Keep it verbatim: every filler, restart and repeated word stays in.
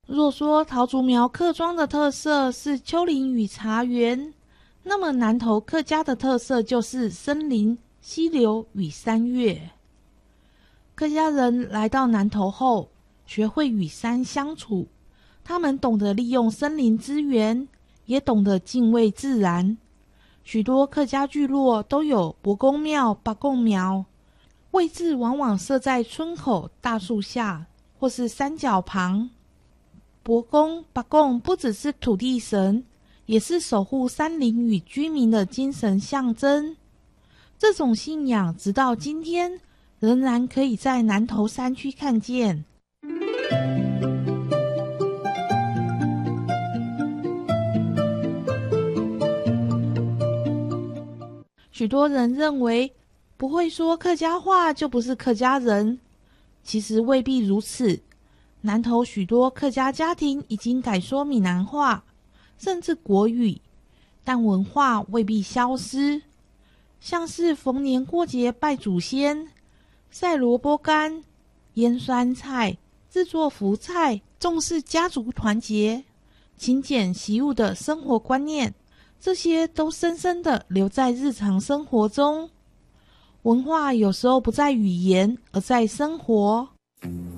若说桃竹苗客庄的特色是丘陵与茶园，那么南投客家的特色就是森林、溪流与山岳。客家人来到南投后，学会与山相处，他们懂得利用森林资源，也懂得敬畏自然。许多客家聚落都有伯公庙、八公庙，位置往往设在村口、大树下或是山脚旁。伯公、八公不只是土地神，也是守护山林与居民的精神象征。这种信仰直到今天仍然可以在南投山区看见。许多人认为不会说客家话就不是客家人，其实未必如此。南投许多客家家庭已经改说闽南话，甚至国语，但文化未必消失。像是逢年过节拜祖先、晒萝卜干、腌酸菜、制作福菜，重视家族团结、勤俭习物的生活观念，这些都深深地留在日常生活中。文化有时候不在语言，而在生活。